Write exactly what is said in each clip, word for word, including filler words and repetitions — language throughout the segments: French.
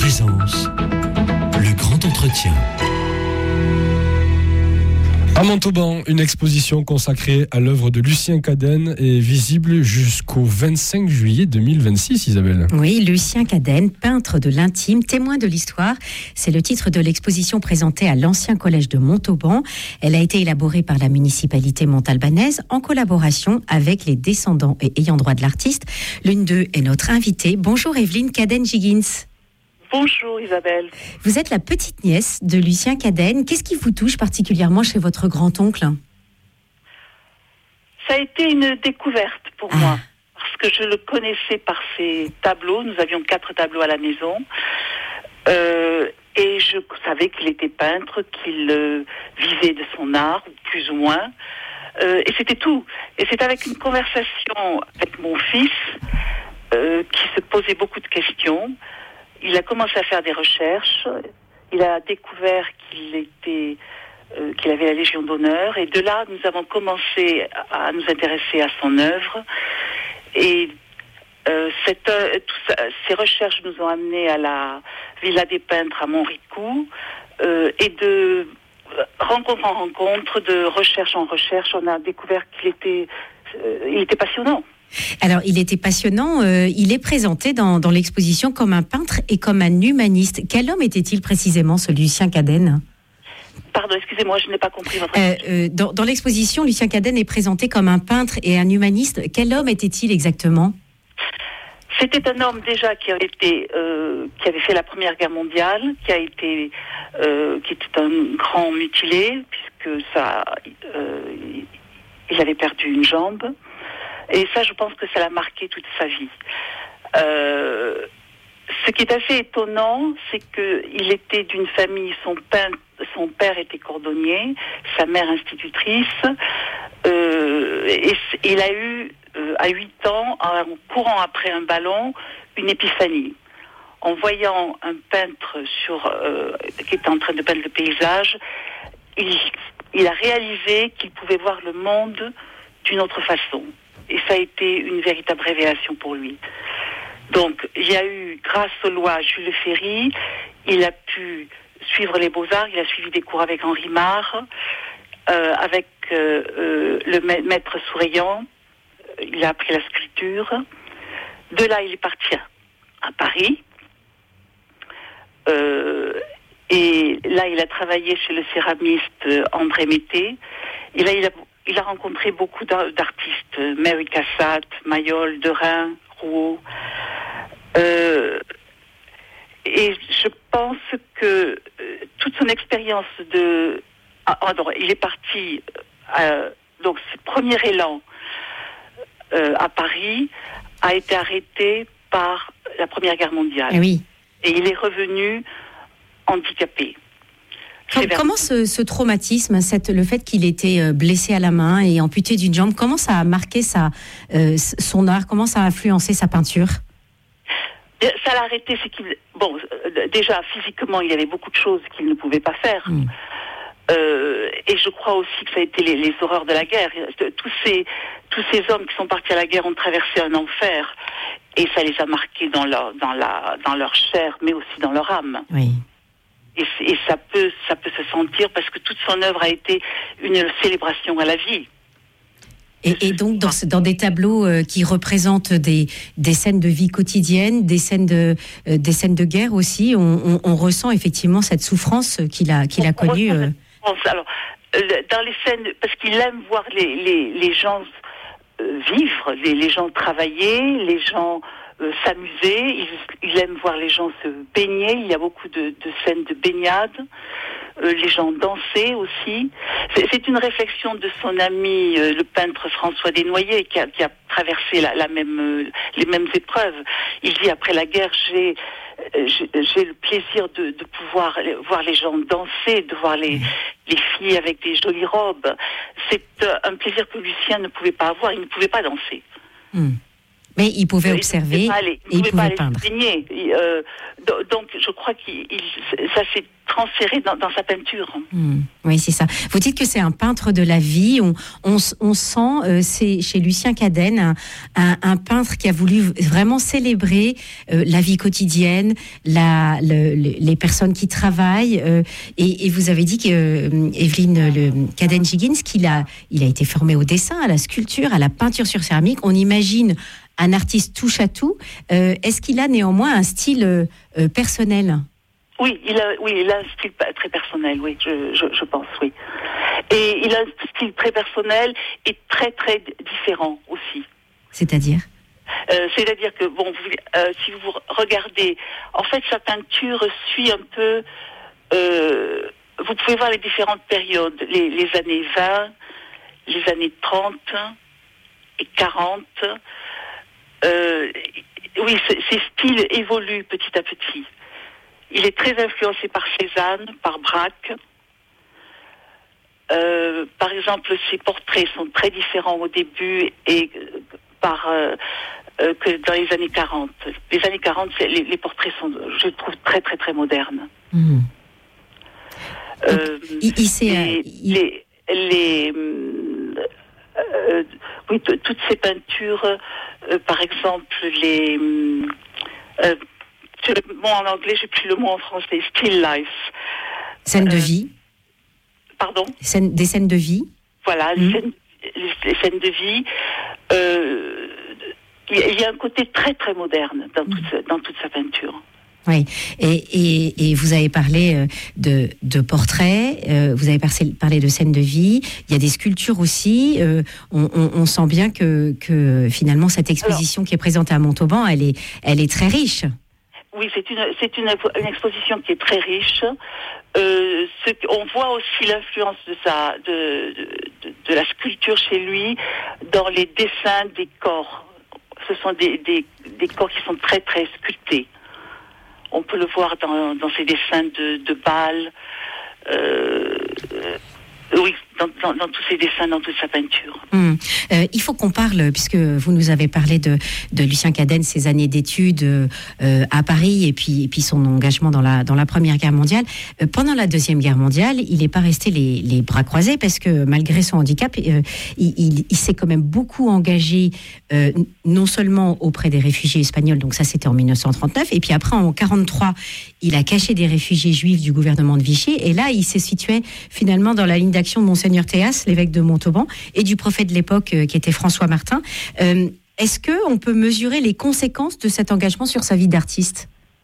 présence, le grand entretien. À Montauban, une exposition consacrée à l'œuvre de Lucien Cadenne est visible jusqu'au vingt-cinq juillet deux mille vingt-six, Isabelle. Oui, Lucien Cadenne, peintre de l'intime, témoin de l'histoire. C'est le titre de l'exposition présentée à l'ancien collège de Montauban. Elle a été élaborée par la municipalité montalbanaise en collaboration avec les descendants et ayants droit de l'artiste. L'une d'eux est notre invitée. Bonjour Evelyne Cadenne-Giggins. Bonjour Isabelle. Vous êtes la petite nièce de Lucien Cadenne. Qu'est-ce qui vous touche particulièrement chez votre grand-oncle ? Ça a été une découverte pour ah. moi, parce que je le connaissais par ses tableaux. Nous avions quatre tableaux à la maison. Euh, et je savais qu'il était peintre, qu'il euh, vivait de son art, plus ou moins. Euh, et c'était tout. Et c'est avec une conversation avec mon fils euh, qui se posait beaucoup de questions. Il a commencé à faire des recherches. Il a découvert qu'il était, euh, qu'il avait la Légion d'honneur. Et de là, nous avons commencé à nous intéresser à son œuvre. Et euh, cette, euh, tout ça, ces recherches nous ont amenés à la Villa des Peintres à Montricou. Euh, et de rencontre en rencontre, de recherche en recherche, on a découvert qu'il était, euh, il était passionnant. Alors, il était passionnant. Euh, il est présenté dans, dans l'exposition comme un peintre et comme un humaniste. Quel homme était-il précisément, ce Lucien Cadenne ? Pardon, excusez-moi, je n'ai pas compris votre euh, euh, dans, dans l'exposition, Lucien Cadenne est présenté comme un peintre et un humaniste. Quel homme était-il exactement ? C'était un homme déjà qui avait été, euh, qui avait fait la Première Guerre mondiale, qui a été, euh, qui était un grand mutilé puisque ça, euh, il avait perdu une jambe. Et ça, je pense que ça l'a marqué toute sa vie. Euh, ce qui est assez étonnant, c'est qu'il était d'une famille, son père, son père était cordonnier, sa mère institutrice, euh, et il a eu, euh, à huit ans, en courant après un ballon, une épiphanie. En voyant un peintre sur, euh, qui était en train de peindre le paysage, il, il a réalisé qu'il pouvait voir le monde d'une autre façon. Et ça a été une véritable révélation pour lui. Donc, il y a eu, grâce aux lois Jules Ferry, il a pu suivre les beaux-arts, il a suivi des cours avec Henri Marre, euh, avec euh, euh, le maître Souriant, il a appris la sculpture. De là, il est parti à, à Paris. Euh, et là, il a travaillé chez le céramiste André Mété. Et là, il a Il a rencontré beaucoup d'artistes, Mary Cassatt, Mayol, Derain, Rouault. Euh, et je pense que euh, toute son expérience de... Ah, pardon, il est parti... Euh, donc, ce premier élan euh, à Paris a été arrêté par la Première Guerre mondiale. Oui. Et il est revenu handicapé. Comment ce, ce traumatisme, cette, le fait qu'il était blessé à la main et amputé d'une jambe, comment ça a marqué sa, euh, son art, comment ça a influencé sa peinture ? Ça l'a arrêté, c'est qu'il... Bon, déjà, physiquement, il y avait beaucoup de choses qu'il ne pouvait pas faire. Mmh. Euh, et je crois aussi que ça a été les, les horreurs de la guerre. Tous ces, tous ces hommes qui sont partis à la guerre ont traversé un enfer. Et ça les a marqués dans leur, dans la, dans leur chair, mais aussi dans leur âme. Oui. Et, et ça peut, ça peut se sentir parce que toute son œuvre a été une célébration à la vie. Et, et donc, dans, dans des tableaux euh, qui représentent des, des scènes de vie quotidienne, des scènes de, euh, des scènes de guerre aussi, on, on, on ressent effectivement cette souffrance qu'il a, qu'il a connue. Euh... Alors, dans les scènes, parce qu'il aime voir les, les, les gens euh, vivre, les, les gens travailler, les gens euh, s'amuser. Il, il aime voir les gens se baigner. Il y a beaucoup de, de scènes de baignade. Euh, les gens danser aussi. C'est, c'est une réflexion de son ami, euh, le peintre François Desnoyers, qui a, qui a traversé la, la même, euh, les mêmes épreuves. Il dit, après la guerre, j'ai, euh, j'ai, j'ai le plaisir de, de pouvoir voir les gens danser, de voir les, les filles avec des jolies robes. C'est euh, un plaisir que Lucien ne pouvait pas avoir. Il ne pouvait pas danser. Mmh. Mais il pouvait Euh, observer il ne et il pouvait pouvait pas peindre. aller se baigner. Euh, do- donc, je crois que ça s'est transféré dans, dans sa peinture. Mmh. Oui, c'est ça. Vous dites que c'est un peintre de la vie. On, on, on sent, euh, c'est chez Lucien Cadenne, un, un, un peintre qui a voulu vraiment célébrer euh, la vie quotidienne, la, le, le, les personnes qui travaillent. Euh, et, et vous avez dit que euh, Evelyne le Cadenne-Giggins, qu'il a, il a été formé au dessin, à la sculpture, à la peinture sur céramique. On imagine un artiste touche à tout. Euh, est-ce qu'il a néanmoins un style euh, euh, personnel ? Oui, il a, oui, il a un style très personnel, oui, je, je, je pense, oui. Et il a un style très personnel et très, très différent aussi. C'est-à-dire ? euh, C'est-à-dire que, bon, vous, euh, si vous regardez, en fait, sa peinture suit un peu, euh, vous pouvez voir les différentes périodes, les, les années vingt, les années trente et quarante. Euh, oui, ces styles évoluent petit à petit. Il est très influencé par Cézanne, par Braque. Euh, par exemple, ses portraits sont très différents au début et euh, par euh, euh, que dans les années quarante. Les années quarante, les, les portraits sont, je trouve, très très très modernes. Mmh. Euh, il, il sait, les, il... les, les euh, oui, t- toutes ces peintures, euh, par exemple, les euh, le mot en anglais, j'ai plus le mot en français, still life. Scènes de euh, vie. Pardon ? Scène, des scènes de vie. Voilà, mmh. les, scènes, les, les scènes de vie. Euh, il y a un côté très très moderne dans, mmh. toute, dans toute sa peinture. Oui, et, et, et vous avez parlé de, de portraits, euh, vous avez parlé de scènes de vie, il y a des sculptures aussi. Euh, on, on, on sent bien que, que finalement cette exposition Alors, qui est présentée à Montauban, elle est, elle est très riche. Oui, c'est une, c'est une, une exposition qui est très riche. Euh, ce, on voit aussi l'influence de, sa, de, de, de la sculpture chez lui dans les dessins des corps. Ce sont des, des, des corps qui sont très très sculptés. On peut le voir dans, dans ses dessins de, de bal. Euh, oui, dans, dans, dans tous ses dessins, dans toute sa peinture. Mmh. Euh, il faut qu'on parle, puisque vous nous avez parlé de, de Lucien Cadenne, ses années d'études euh, à Paris et puis, et puis son engagement dans la, dans la Première Guerre mondiale. Euh, pendant la Deuxième Guerre mondiale, il n'est pas resté les, les bras croisés parce que malgré son handicap, euh, il, il, il s'est quand même beaucoup engagé euh, non seulement auprès des réfugiés espagnols, donc ça c'était en dix-neuf cent trente-neuf, et puis après en quarante-trois, il a caché des réfugiés juifs du gouvernement de Vichy, et là il se situait finalement dans la ligne d'action de Monseigneur Théas, l'évêque de Montauban, et du prophète de l'époque euh, qui était François Martin. Euh, est-ce qu'on peut mesurer les conséquences de cet engagement sur sa vie d'artiste ?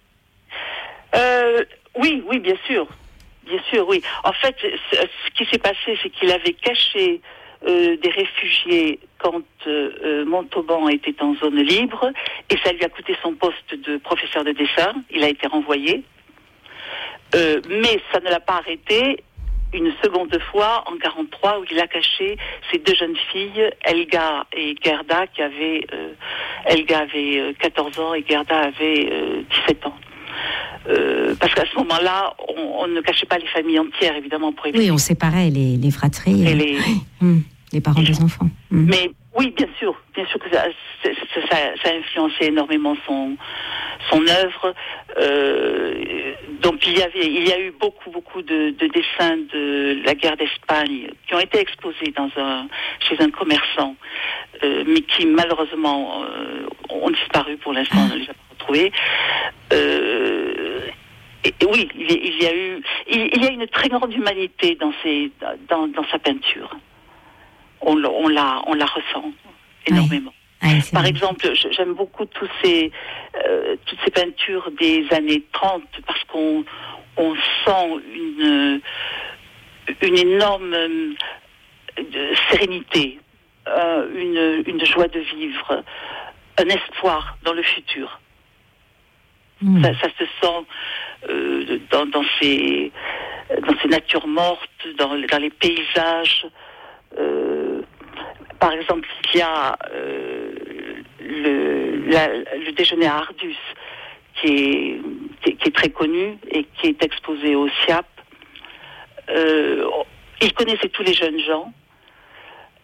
euh, Oui, oui, bien sûr. Bien sûr, oui. En fait, ce qui s'est passé, c'est qu'il avait caché euh, des réfugiés quand euh, Montauban était en zone libre, et ça lui a coûté son poste de professeur de dessin. Il a été renvoyé. Euh, mais ça ne l'a pas arrêté une seconde fois en quarante-trois, où il a caché ces deux jeunes filles, Elga et Gerda, qui avaient euh, Elga avait euh, quatorze ans et Gerda avait euh, dix-sept ans. Euh, parce qu'à ce moment-là, on, on ne cachait pas les familles entières, évidemment, pour éviter. Oui, on séparait les, les fratries, et les, mmh, les parents des enfants. Mmh. Mais oui, bien sûr, bien sûr que ça, ça, ça, ça a influencé énormément son son œuvre. Euh, donc il y avait, il y a eu beaucoup, beaucoup de, de dessins de la guerre d'Espagne qui ont été exposés dans un, chez un commerçant, euh, mais qui malheureusement euh, ont disparu pour l'instant, on ne les a pas retrouvés. Euh, et, et oui, il, il y a eu, il, il y a une très grande humanité dans ses, dans, dans sa peinture. On, on la, on la ressent énormément. Oui. Ah, Par vrai. exemple, j'aime beaucoup tous ces, euh, toutes ces peintures des années trente parce qu'on on sent une, une énorme euh, sérénité, euh, une, une joie de vivre, un espoir dans le futur. Mmh. Ça, ça se sent euh, dans, dans, ces, dans ces natures mortes, dans, dans les paysages. Euh, Par exemple, il y a euh, le, la, le déjeuner à Ardus, qui est, qui est, qui est très connu et qui est exposé au S I A P. Euh, il connaissait tous les jeunes gens.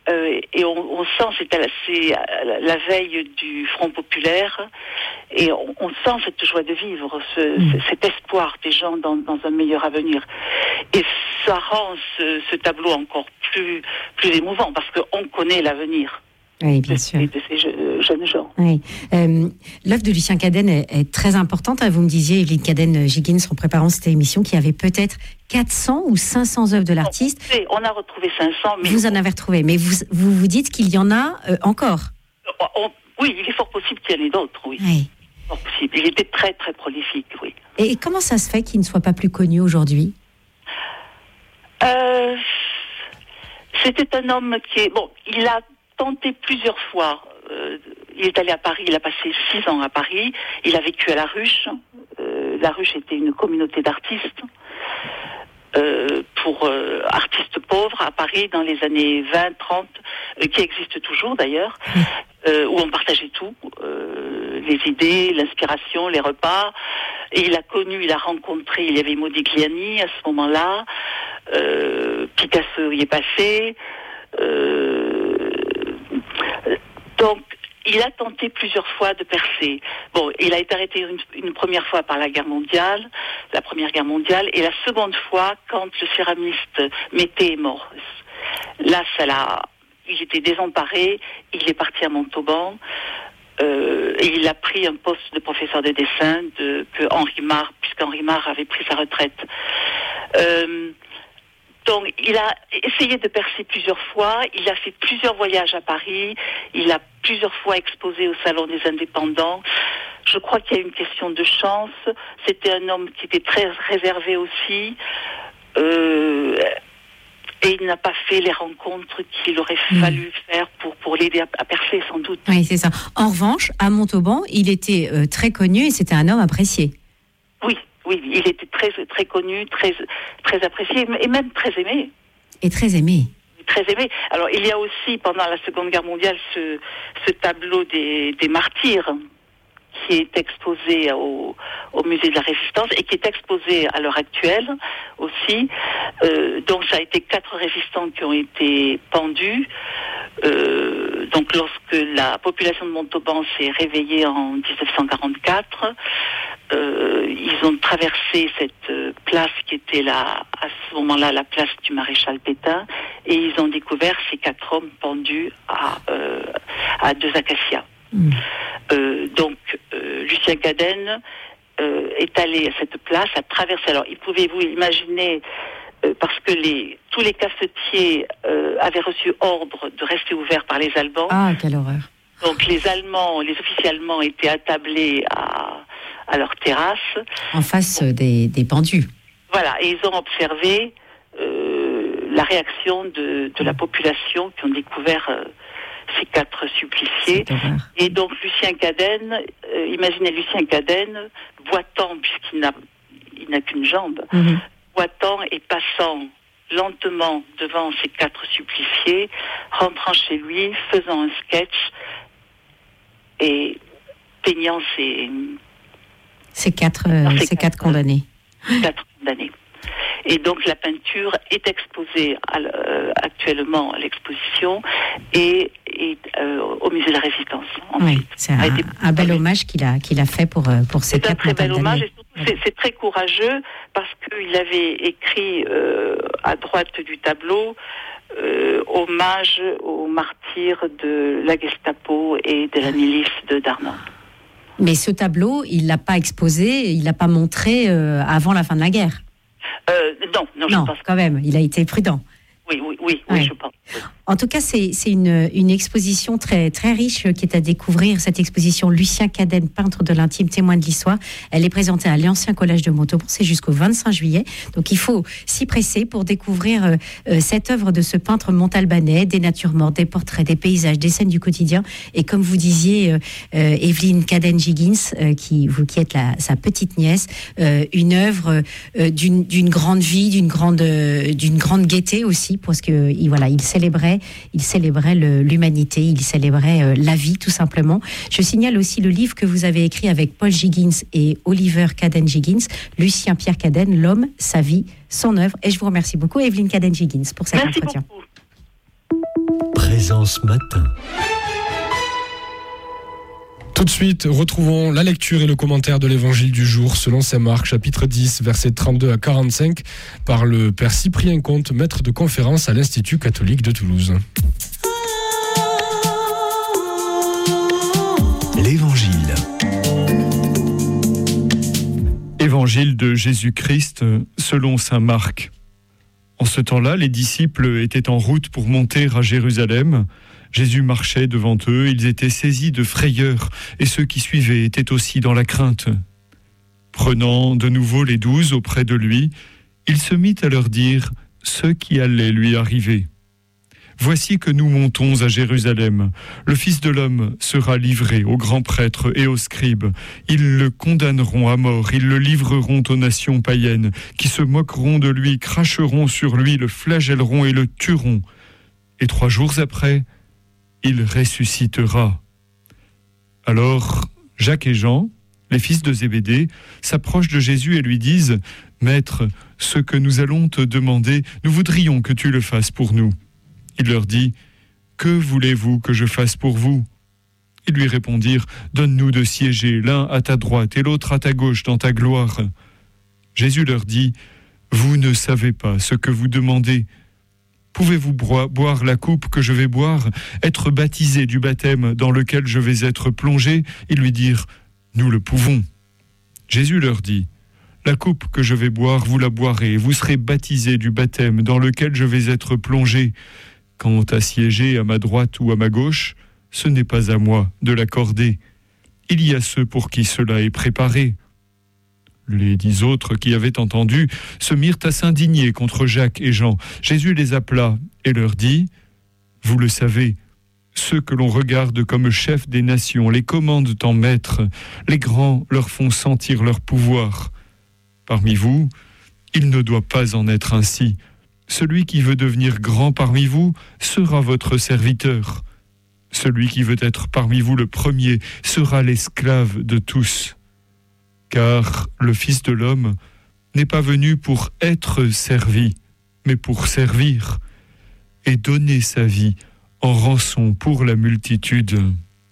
Euh, et on, on sent, c'est, à la, c'est à la veille du Front populaire, et on, on sent cette joie de vivre, ce, mmh. cet espoir des gens dans, dans un meilleur avenir. Et ça rend ce, ce tableau encore plus, plus émouvant, parce qu'on connaît l'avenir. Oui, bien de, sûr. de ces je, jeunes gens. Oui. Euh, l'œuvre de Lucien Cadenne est, est très importante. Vous me disiez, Evelyne Cadenne-Giggins, en préparant cette émission, qu'il y avait peut-être quatre cents ou cinq cents œuvres de l'artiste. On a retrouvé cinq cents. Mais vous en avez retrouvé, mais vous vous, vous dites qu'il y en a euh, encore. On, oui, il est fort possible qu'il y en ait d'autres, oui. oui. Fort possible. Il était très, très prolifique, oui. Et comment ça se fait qu'il ne soit pas plus connu aujourd'hui ? euh, C'était un homme qui est... Bon, il a tenté plusieurs fois. Euh, il est allé à Paris, il a passé six ans à Paris. Il a vécu à La Ruche. Euh, La Ruche était une communauté d'artistes. Euh, pour euh, artistes pauvres à Paris dans les années vingt, trente, euh, qui existe toujours d'ailleurs, euh, où on partageait tout, euh, les idées, l'inspiration, les repas. Et il a connu, il a rencontré, il y avait Modigliani à ce moment-là, euh, Picasso y est passé. Euh, donc, il a tenté plusieurs fois de percer. Bon, il a été arrêté une, une première fois par la guerre mondiale, la première guerre mondiale, et la seconde fois quand le céramiste Mété est mort. Là, ça l'a, il était désemparé, il est parti à Montauban, euh, et il a pris un poste de professeur de dessin de, que Henri Marre, puisqu'Henri Marre avait pris sa retraite. Euh, Donc, il a essayé de percer plusieurs fois, il a fait plusieurs voyages à Paris, il a plusieurs fois exposé au Salon des Indépendants. Je crois qu'il y a une question de chance. C'était un homme qui était très réservé aussi. Euh, et il n'a pas fait les rencontres qu'il aurait mmh. fallu faire pour, pour l'aider à, à percer, sans doute. Oui, c'est ça. En revanche, à Montauban, il était euh, très connu et c'était un homme apprécié. Oui. Oui, il était très, très connu, très, très apprécié et même très aimé. Et très aimé. Très aimé. Alors, il y a aussi, pendant la Seconde Guerre mondiale, ce, ce tableau des, des martyrs qui est exposé au, au Musée de la Résistance et qui est exposé à l'heure actuelle aussi. Euh, donc, ça a été quatre résistants qui ont été pendus. Euh, donc, lorsque la population de Montauban s'est réveillée en dix-neuf cent quarante-quatre, Euh, ils ont traversé cette euh, place qui était là, à ce moment-là, la place du maréchal Pétain, et ils ont découvert ces quatre hommes pendus à, euh, à deux acacias. Mmh. Euh, donc, euh, Lucien Cadenne euh, est allé à cette place, a traversé. Alors, pouvez-vous imaginer, euh, parce que les, tous les cafetiers euh, avaient reçu ordre de rester ouverts par les Allemands. Ah, quelle horreur. Donc, les Allemands, les officiers allemands étaient attablés à... à leur terrasse. En face des, des pendus. Voilà, et ils ont observé euh, la réaction de, de la population qui ont découvert euh, ces quatre suppliciés. Et donc Lucien Cadenne, euh, imaginez Lucien Cadenne, boitant, puisqu'il n'a, il n'a qu'une jambe, mm-hmm. boitant et passant lentement devant ces quatre suppliciés, rentrant chez lui, faisant un sketch et peignant ses... Ces quatre, euh, ces quatre, quatre condamnés. Quatre condamnés. Et donc la peinture est exposée à, euh, actuellement à l'exposition et, et euh, au Musée de la Résistance. Oui, c'est un, été... un bel hommage qu'il a, qu'il a fait pour, pour ces quatre condamnés. C'est un très bel hommage et surtout c'est, c'est très courageux parce qu'il avait écrit euh, à droite du tableau euh, hommage aux martyrs de la Gestapo et de la milice de Darnand. Mais ce tableau, il ne l'a pas exposé, il ne l'a pas montré euh, avant la fin de la guerre. Euh, non, non, non je pense quand même, il a été prudent. Oui, oui, oui, oui, ouais. je pense. Oui. En tout cas, c'est, c'est une, une exposition très, très riche qui est à découvrir. Cette exposition Lucien Cadenne, peintre de l'intime, témoin de l'histoire. Elle est présentée à l'Ancien Collège de Montauban. C'est jusqu'au vingt-cinq juillet. Donc, il faut s'y presser pour découvrir euh, cette œuvre de ce peintre montalbanais, des natures mortes, des portraits, des paysages, des scènes du quotidien. Et comme vous disiez, euh, euh, Evelyne Cadenne-Giggins, euh, qui, vous qui êtes la, sa petite nièce, euh, une œuvre euh, d'une, d'une grande vie, d'une grande, euh, d'une grande gaieté aussi, parce que il, voilà, il célébrait Il célébrait le, l'humanité, il célébrait euh, la vie tout simplement. Je signale aussi le livre que vous avez écrit avec Paul Giggins et Oliver Cadenne-Giggins, Lucien Pierre Cadenne, l'homme, sa vie, son œuvre. Et je vous remercie beaucoup, Evelyne Cadenne-Giggins, pour cet Merci entretien. Beaucoup. Présence matin. Tout de suite, retrouvons la lecture et le commentaire de l'évangile du jour selon saint Marc, chapitre dix, versets trente-deux à quarante-cinq, par le père Cyprien Comte, maître de conférence à l'Institut catholique de Toulouse. L'évangile. Évangile de Jésus-Christ selon saint Marc. En ce temps-là, les disciples étaient en route pour monter à Jérusalem. Jésus marchait devant eux, ils étaient saisis de frayeur, et ceux qui suivaient étaient aussi dans la crainte. Prenant de nouveau les douze auprès de lui, il se mit à leur dire ce qui allait lui arriver. « Voici que nous montons à Jérusalem. Le Fils de l'homme sera livré aux grands prêtres et aux scribes. Ils le condamneront à mort, ils le livreront aux nations païennes, qui se moqueront de lui, cracheront sur lui, le flagelleront et le tueront. Et trois jours après, il ressuscitera. » Alors, Jacques et Jean, les fils de Zébédée, s'approchent de Jésus et lui disent « Maître, ce que nous allons te demander, nous voudrions que tu le fasses pour nous. » Il leur dit « Que voulez-vous que je fasse pour vous ?» Ils lui répondirent « Donne-nous de siéger, l'un à ta droite et l'autre à ta gauche dans ta gloire. » Jésus leur dit « Vous ne savez pas ce que vous demandez. Pouvez-vous boire la coupe que je vais boire, être baptisé du baptême dans lequel je vais être plongé ?» Ils lui dirent « Nous le pouvons. » Jésus leur dit « La coupe que je vais boire, vous la boirez, vous serez baptisés du baptême dans lequel je vais être plongé. Quant à siéger à ma droite ou à ma gauche, ce n'est pas à moi de l'accorder. Il y a ceux pour qui cela est préparé. » Les dix autres qui avaient entendu se mirent à s'indigner contre Jacques et Jean. Jésus les appela et leur dit « Vous le savez, ceux que l'on regarde comme chefs des nations les commandent en maîtres, les grands leur font sentir leur pouvoir. Parmi vous, il ne doit pas en être ainsi. Celui qui veut devenir grand parmi vous sera votre serviteur. Celui qui veut être parmi vous le premier sera l'esclave de tous. Car le Fils de l'homme n'est pas venu pour être servi, mais pour servir et donner sa vie en rançon pour la multitude. »